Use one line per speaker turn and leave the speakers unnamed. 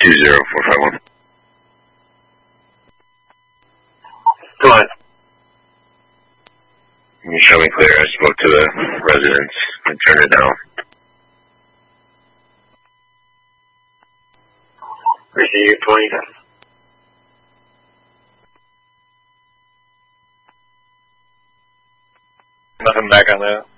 20451.
Go on.
You show me clear. I spoke to the residents and turned it down.
Receive 20.
Nothing back on that.